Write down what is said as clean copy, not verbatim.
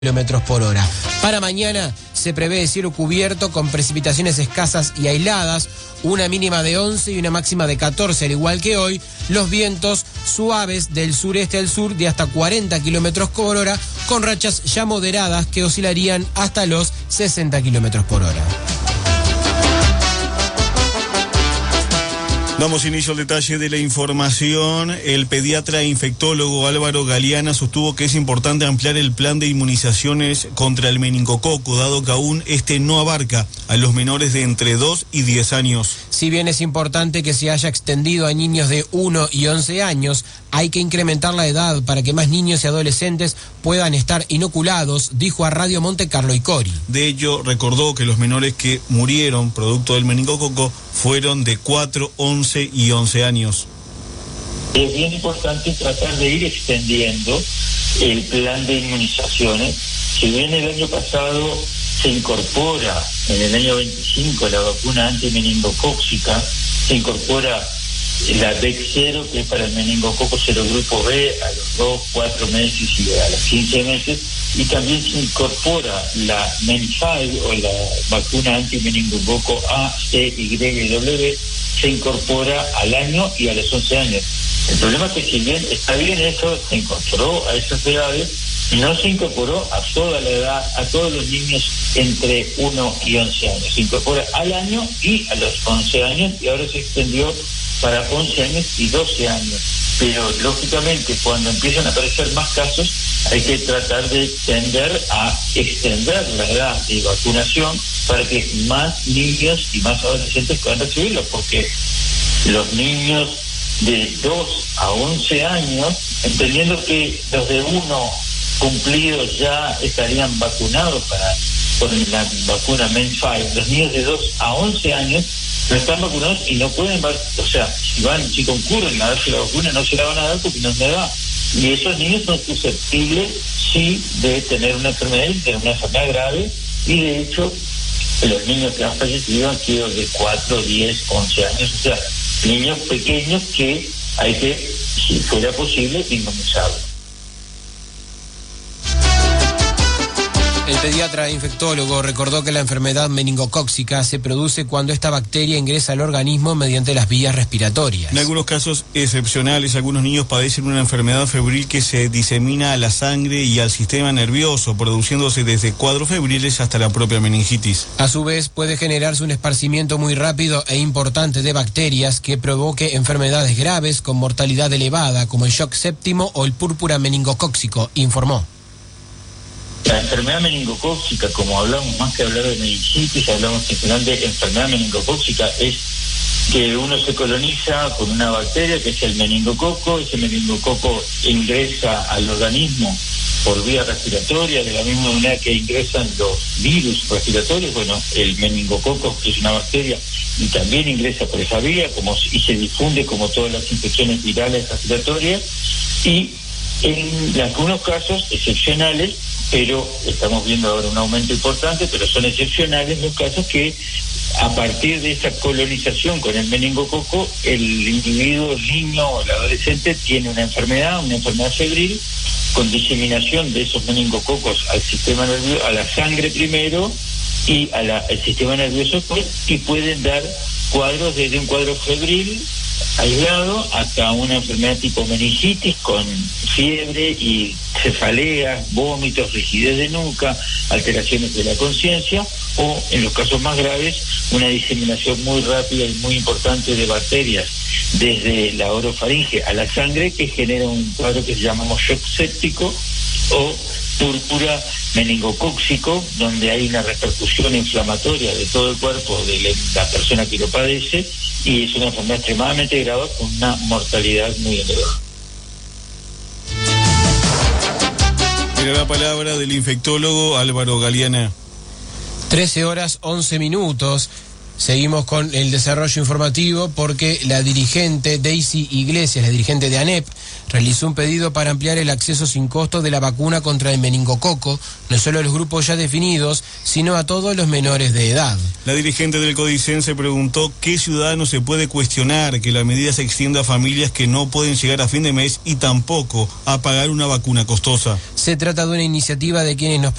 kilómetros por hora. Para mañana se prevé cielo cubierto con precipitaciones escasas y aisladas, una mínima de 11 y una máxima de 14, al igual que hoy. Los vientos suaves del sureste al sur de hasta 40 kilómetros por hora, con rachas ya moderadas que oscilarían hasta los 60 kilómetros por hora. Damos inicio al detalle de la información. El pediatra e infectólogo Álvaro Galeana sostuvo que es importante ampliar el plan de inmunizaciones contra el meningococo, dado que aún este no abarca a los menores de entre 2 y 10 años. Si bien es importante que se haya extendido a niños de 1 y 11 años, hay que incrementar la edad para que más niños y adolescentes puedan estar inoculados, dijo a Radio Monte Carlo y Cori. De ello, recordó que los menores que murieron producto del meningococo fueron de 4, 11 y 11 años. Es bien importante tratar de ir extendiendo el plan de inmunizaciones. Si bien el año pasado se incorpora, en el año 25, la vacuna antimeningocóxica, se incorpora la VEC0, que es para el meningococo serogrupo B, a los 2, 4 meses y a los 15 meses, y también se incorpora la MEN5, o la vacuna antimeningococo A, C, Y y W, se incorpora al año y a los 11 años. El problema es que si bien está bien eso, se incorporó a esas edades, no se incorporó a toda la edad, a todos los niños entre 1 y 11 años. Se incorpora al año y a los 11 años, y ahora se extendió para 11 años y 12 años. Pero, lógicamente, cuando empiezan a aparecer más casos, hay que tratar de tender a extender la edad de vacunación para que más niños y más adolescentes puedan recibirlo, porque los niños de 2 a 11 años, entendiendo que los de 1 cumplidos ya estarían vacunados con la vacuna MEN5, los niños de 2 a 11 años no están vacunados y no pueden, o sea, si concurren a darse la vacuna, no se la van a dar porque no se da. Y esos niños son susceptibles, sí, de tener una enfermedad grave, y de hecho, los niños que han fallecido han sido de 4, 10, 11 años, o sea, niños pequeños que hay que, si fuera posible, inmunizarlos. El pediatra e infectólogo recordó que la enfermedad meningocóxica se produce cuando esta bacteria ingresa al organismo mediante las vías respiratorias. En algunos casos excepcionales, algunos niños padecen una enfermedad febril que se disemina a la sangre y al sistema nervioso, produciéndose desde cuadros febriles hasta la propia meningitis. A su vez, puede generarse un esparcimiento muy rápido e importante de bacterias que provoque enfermedades graves con mortalidad elevada, como el shock séptimo o el púrpura meningocóxico, informó. La enfermedad meningocóxica, como hablamos, más que hablar de meningitis, hablamos en general de enfermedad meningocóxica, es que uno se coloniza con una bacteria que es el meningococo. Ese meningococo ingresa al organismo por vía respiratoria, de la misma manera que ingresan los virus respiratorios. Bueno, el meningococo, que es una bacteria, y también ingresa por esa vía, y se difunde como todas las infecciones virales respiratorias, y en algunos casos excepcionales, pero estamos viendo ahora un aumento importante, pero son excepcionales los casos que a partir de esa colonización con el meningococo, el individuo, el niño o el adolescente tiene una enfermedad febril, con diseminación de esos meningococos al sistema nervioso, a la sangre primero y al sistema nervioso después, y pueden dar cuadros desde un cuadro febril aislado hasta una enfermedad tipo meningitis con fiebre y cefaleas, vómitos, rigidez de nuca, alteraciones de la conciencia, o en los casos más graves, una diseminación muy rápida y muy importante de bacterias desde la orofaringe a la sangre, que genera un cuadro que llamamos shock séptico o púrpura meningocóxico, donde hay una repercusión inflamatoria de todo el cuerpo de la persona que lo padece, y es una enfermedad extremadamente grave con una mortalidad muy elevada. Era la palabra del infectólogo Álvaro Galeana. 13 horas 11 minutos. Seguimos con el desarrollo informativo porque la dirigente Daisy Iglesias, la dirigente de ANEP, realizó un pedido para ampliar el acceso sin costo de la vacuna contra el meningococo, no solo a los grupos ya definidos, sino a todos los menores de edad. La dirigente del Codicen se preguntó qué ciudadano se puede cuestionar que la medida se extienda a familias que no pueden llegar a fin de mes y tampoco a pagar una vacuna costosa. Se trata de una iniciativa de quienes nos